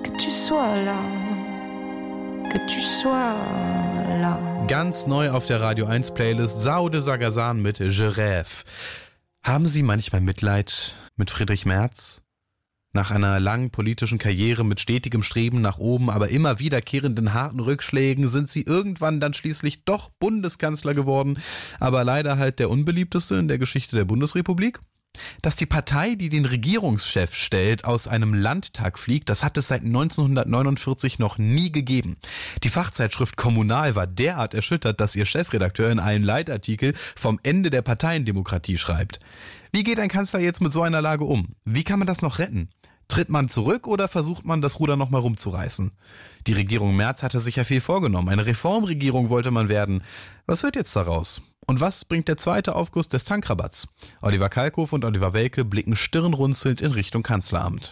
que tu sois là, que tu sois là. Ganz neu auf der Radio 1 Playlist São de Sagazan mit Je rêve. Haben Sie manchmal Mitleid mit Friedrich Merz? Nach einer langen politischen Karriere mit stetigem Streben nach oben, aber immer wiederkehrenden harten Rückschlägen sind Sie irgendwann dann schließlich doch Bundeskanzler geworden, aber leider halt der unbeliebteste in der Geschichte der Bundesrepublik? Dass die Partei, die den Regierungschef stellt, aus einem Landtag fliegt, das hat es seit 1949 noch nie gegeben. Die Fachzeitschrift Kommunal war derart erschüttert, dass ihr Chefredakteur in einem Leitartikel vom Ende der Parteiendemokratie schreibt. Wie geht ein Kanzler jetzt mit so einer Lage um? Wie kann man das noch retten? Tritt man zurück oder versucht man, das Ruder nochmal rumzureißen? Die Regierung Merz hatte sich ja viel vorgenommen. Eine Reformregierung wollte man werden. Was wird jetzt daraus? Und was bringt der zweite Aufguss des Tankrabatts? Oliver Kalkofe und Oliver Welke blicken stirnrunzelnd in Richtung Kanzleramt.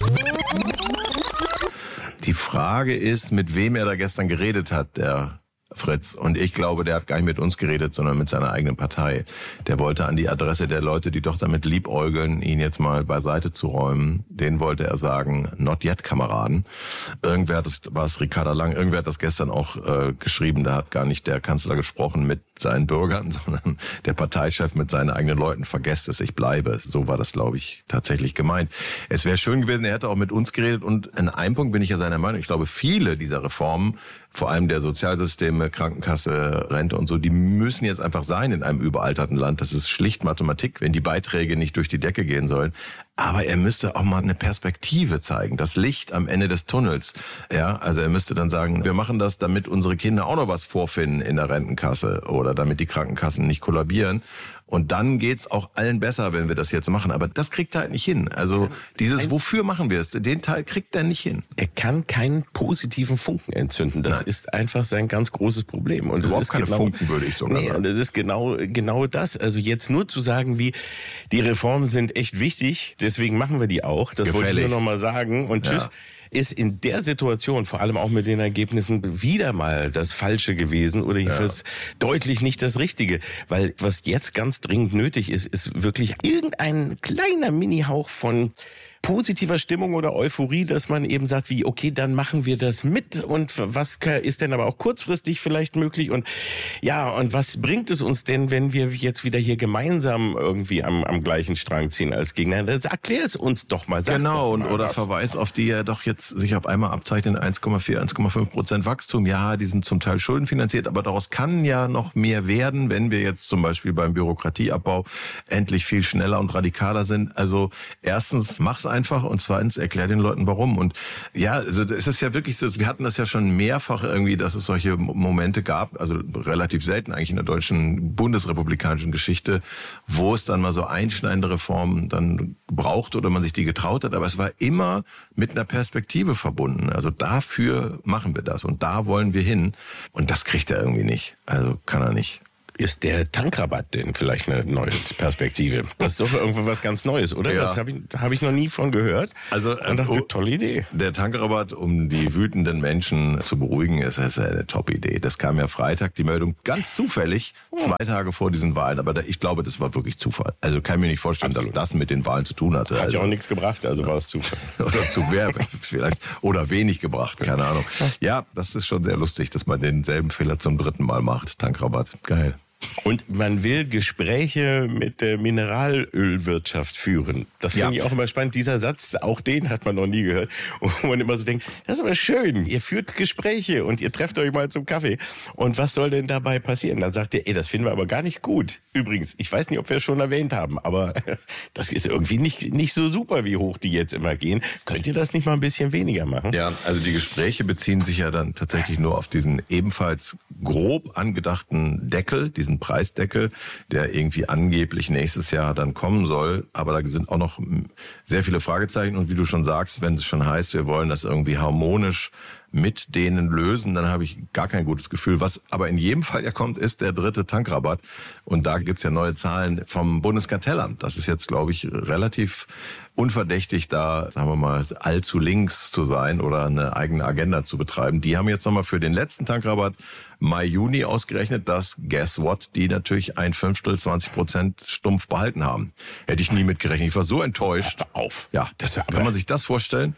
Die Frage ist, mit wem er da gestern geredet hat, der Fritz. Und ich glaube, der hat gar nicht mit uns geredet, sondern mit seiner eigenen Partei. Der wollte an die Adresse der Leute, die doch damit liebäugeln, ihn jetzt mal beiseite zu räumen, denen wollte er sagen, not yet, Kameraden. Irgendwer hat das, war es Ricarda Lang, irgendwer hat das gestern auch geschrieben, da hat gar nicht der Kanzler gesprochen mit seinen Bürgern, sondern der Parteichef mit seinen eigenen Leuten. Vergesst es, ich bleibe. So war das, glaube ich, tatsächlich gemeint. Es wäre schön gewesen, er hätte auch mit uns geredet und an einem Punkt bin ich ja seiner Meinung. Ich glaube, viele dieser Reformen, vor allem der Sozialsysteme, Krankenkasse, Rente und so, die müssen jetzt einfach sein in einem überalterten Land. Das ist schlicht Mathematik, wenn die Beiträge nicht durch die Decke gehen sollen. Aber er müsste auch mal eine Perspektive zeigen, das Licht am Ende des Tunnels. Ja, also er müsste dann sagen, wir machen das, damit unsere Kinder auch noch was vorfinden in der Rentenkasse oder damit die Krankenkassen nicht kollabieren. Und dann geht's auch allen besser, wenn wir das jetzt machen. Aber das kriegt er halt nicht hin. Also dieses, wofür machen wir es? Den Teil kriegt er nicht hin. Er kann keinen positiven Funken entzünden. Das ist einfach sein ganz großes Problem. Und überhaupt keine Funken, würde ich sogar sagen. Und das ist genau das. Also jetzt nur zu sagen, wie die Reformen sind echt wichtig, deswegen machen wir die auch. Das wollte ich nur noch mal sagen. Und tschüss. Ist in der Situation, vor allem auch mit den Ergebnissen, wieder mal das Falsche gewesen oder jedenfalls deutlich nicht das Richtige. Weil was jetzt ganz dringend nötig ist, ist wirklich irgendein kleiner Mini-Hauch von positiver Stimmung oder Euphorie, dass man eben sagt, wie, okay, dann machen wir das mit und was ist denn aber auch kurzfristig vielleicht möglich und ja, und was bringt es uns denn, wenn wir jetzt wieder hier gemeinsam irgendwie am gleichen Strang ziehen als Gegner? Dann erklär es uns doch mal. Genau, und oder Verweis auf die ja doch jetzt sich auf einmal abzeichnen, 1,4, 1,5% Wachstum. Ja, die sind zum Teil schuldenfinanziert, aber daraus kann ja noch mehr werden, wenn wir jetzt zum Beispiel beim Bürokratieabbau endlich viel schneller und radikaler sind. Also erstens, mach's einfach und zweitens erklär den Leuten warum. Und ja, also es ist ja wirklich so, wir hatten das ja schon mehrfach irgendwie, dass es solche Momente gab, also relativ selten eigentlich in der deutschen bundesrepublikanischen Geschichte, wo es dann mal so einschneidende Reformen dann braucht oder man sich die getraut hat, aber es war immer mit einer Perspektive verbunden. Also dafür machen wir das und da wollen wir hin und das kriegt er irgendwie nicht. Also kann er nicht. Ist der Tankrabatt denn vielleicht eine neue Perspektive? Das ist doch irgendwo was ganz Neues, oder? Ja. Das hab ich noch nie von gehört. Also und dachte, tolle Idee. Der Tankrabatt, um die wütenden Menschen zu beruhigen, ist eine Top-Idee. Das kam ja Freitag, die Meldung, ganz zufällig, 2 Tage vor diesen Wahlen. Aber ich glaube, das war wirklich Zufall. Also kann ich mir nicht vorstellen, dass das mit den Wahlen zu tun hatte. Hat ja auch nichts gebracht, also war es Zufall. Oder zu mehr vielleicht. Oder wenig gebracht, keine Ahnung. Ja, das ist schon sehr lustig, dass man denselben Fehler zum 3. Mal macht. Tankrabatt, geil. Und man will Gespräche mit der Mineralölwirtschaft führen. Das finde ich auch immer spannend. Dieser Satz, auch den hat man noch nie gehört. Und man immer so denkt, das ist aber schön. Ihr führt Gespräche und ihr trefft euch mal zum Kaffee. Und was soll denn dabei passieren? Dann sagt ihr, das finden wir aber gar nicht gut. Übrigens, ich weiß nicht, ob wir es schon erwähnt haben, aber das ist irgendwie nicht so super, wie hoch die jetzt immer gehen. Könnt ihr das nicht mal ein bisschen weniger machen? Ja, also die Gespräche beziehen sich ja dann tatsächlich nur auf diesen ebenfalls grob angedachten Deckel, diesen Preisdeckel, der irgendwie angeblich nächstes Jahr dann kommen soll. Aber da sind auch noch sehr viele Fragezeichen. Und wie du schon sagst, wenn es schon heißt, wir wollen das irgendwie harmonisch mit denen lösen, dann habe ich gar kein gutes Gefühl. Was aber in jedem Fall ja kommt, ist der 3. Tankrabatt. Und da gibt's ja neue Zahlen vom Bundeskartellamt. Das ist jetzt, glaube ich, relativ unverdächtig, da, sagen wir mal, allzu links zu sein oder eine eigene Agenda zu betreiben. Die haben jetzt nochmal für den letzten Tankrabatt Mai, Juni ausgerechnet, dass, guess what, die natürlich 1/5, 20% stumpf behalten haben. Hätte ich nie mitgerechnet. Ich war so enttäuscht. Auf. Ja, kann man sich das vorstellen?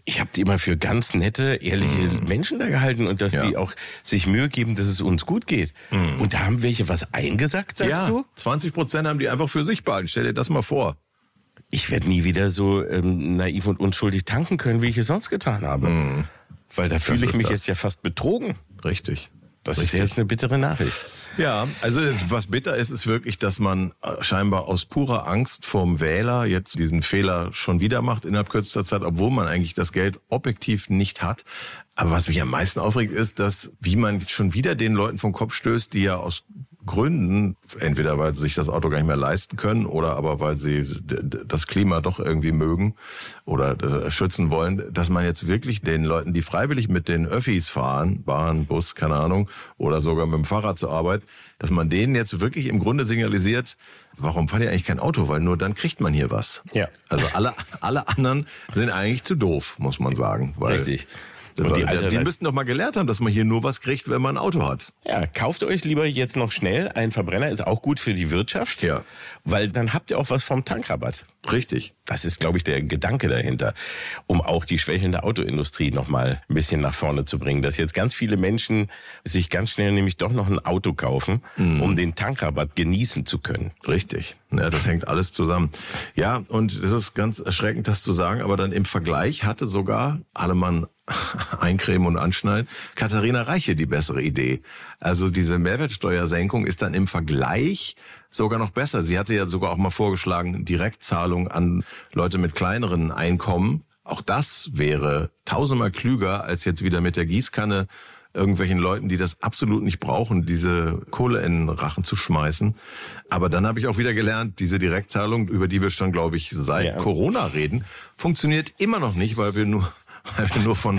Ich habe die immer für ganz nette, ehrliche Menschen da gehalten und dass die auch sich Mühe geben, dass es uns gut geht. Und da haben welche was eingesackt, sagst du? 20% haben die einfach für sich behalten. Stell dir das mal vor. Ich werde nie wieder so naiv und unschuldig tanken können, wie ich es sonst getan habe. Weil da fühle ich mich jetzt ja fast betrogen. Richtig. Das ist jetzt eine bittere Nachricht. Ja, also was bitter ist, ist wirklich, dass man scheinbar aus purer Angst vorm Wähler jetzt diesen Fehler schon wieder macht innerhalb kürzester Zeit, obwohl man eigentlich das Geld objektiv nicht hat. Aber was mich am meisten aufregt, ist, dass wie man schon wieder den Leuten vom Kopf stößt, die ja aus Gründen, entweder weil sie sich das Auto gar nicht mehr leisten können oder aber weil sie das Klima doch irgendwie mögen oder schützen wollen, dass man jetzt wirklich den Leuten, die freiwillig mit den Öffis fahren, Bahn, Bus, keine Ahnung, oder sogar mit dem Fahrrad zur Arbeit, dass man denen jetzt wirklich im Grunde signalisiert, warum fahrt ihr eigentlich kein Auto? Weil nur dann kriegt man hier was. Ja. Also alle anderen sind eigentlich zu doof, muss man sagen. Weil Richtig. Und die müssten doch mal gelernt haben, dass man hier nur was kriegt, wenn man ein Auto hat. Ja, kauft euch lieber jetzt noch schnell einen Verbrenner, ist auch gut für die Wirtschaft. Ja. Weil dann habt ihr auch was vom Tankrabatt. Richtig. Das ist, glaube ich, der Gedanke dahinter, um auch die schwächelnde Autoindustrie noch mal ein bisschen nach vorne zu bringen. Dass jetzt ganz viele Menschen sich ganz schnell nämlich doch noch ein Auto kaufen, um den Tankrabatt genießen zu können. Richtig. Ja, das hängt alles zusammen. Ja, und das ist ganz erschreckend, das zu sagen, aber dann im Vergleich hatte sogar Allemann eincremen und anschneiden, Katharina Reiche die bessere Idee. Also diese Mehrwertsteuersenkung ist dann im Vergleich sogar noch besser. Sie hatte ja sogar auch mal vorgeschlagen, Direktzahlung an Leute mit kleineren Einkommen. Auch das wäre tausendmal klüger, als jetzt wieder mit der Gießkanne irgendwelchen Leuten, die das absolut nicht brauchen, diese Kohle in den Rachen zu schmeißen. Aber dann habe ich auch wieder gelernt, diese Direktzahlung, über die wir schon, glaube ich, seit Corona reden, funktioniert immer noch nicht, weil wir nur von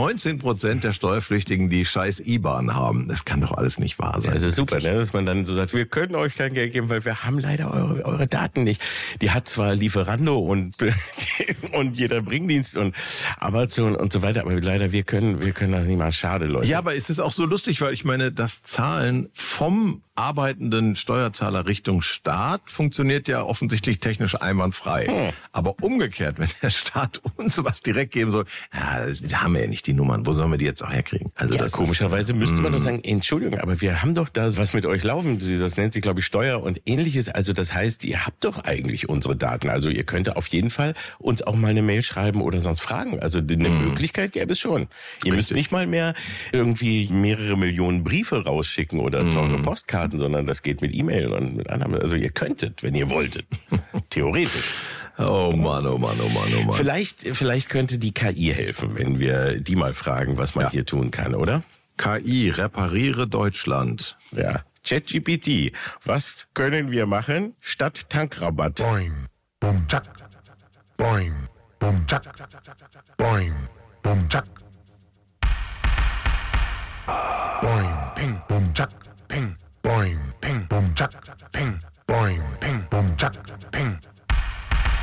19% der Steuerpflichtigen die scheiß IBAN haben. Das kann doch alles nicht wahr sein. Das ist super, ne? Dass man dann so sagt, wir können euch kein Geld geben, weil wir haben leider eure Daten nicht. Die hat zwar Lieferando und jeder Bringdienst und Amazon und so weiter, aber leider wir können das nicht mal. Schade, Leute. Ja, aber es ist auch so lustig, weil ich meine, das Zahlen vom arbeitenden Steuerzahler Richtung Staat funktioniert ja offensichtlich technisch einwandfrei. Aber umgekehrt, wenn der Staat uns was direkt geben soll, ja, da haben wir ja nicht die Nummern, wo sollen wir die jetzt auch herkriegen? Also ja, das komischerweise müsste man doch sagen, Entschuldigung, aber wir haben doch da was mit euch laufen, das nennt sich, glaube ich, Steuer und ähnliches. Also das heißt, ihr habt doch eigentlich unsere Daten. Also ihr könnt auf jeden Fall uns auch mal eine Mail schreiben oder sonst fragen. Also eine Möglichkeit gäbe es schon. Ihr müsst nicht mal mehr irgendwie mehrere Millionen Briefe rausschicken oder teure Postkarten, sondern das geht mit E-Mail und mit anderen. Also ihr könntet, wenn ihr wolltet. Theoretisch. Oh Mann, oh Mann, oh Mann, oh Mann. Vielleicht könnte die KI helfen, wenn wir die mal fragen, was man hier tun kann, oder? KI, repariere Deutschland. Ja. ChatGPT, was können wir machen statt Tankrabatt? Boing, boom, tschak. Boing, boom, tschak. Boing, boom, tschak. Boing, ping, boom, tschak, ping. Boing, ping, boom, tschak, ping. Boing, ping, boom, tschak, ping.